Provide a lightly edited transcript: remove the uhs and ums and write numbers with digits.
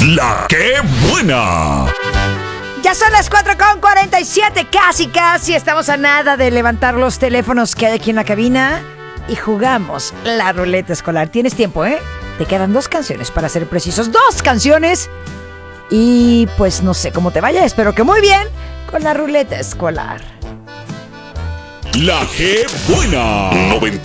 La que buena. Ya son las 4:47, casi estamos a nada de levantar los teléfonos que hay aquí en la cabina y jugamos la ruleta escolar. Tienes tiempo, ¿eh? Te quedan 2 canciones para ser precisos. 2 canciones. Y pues no sé cómo te vaya, espero que muy bien con la ruleta escolar. La que buena. 91.7.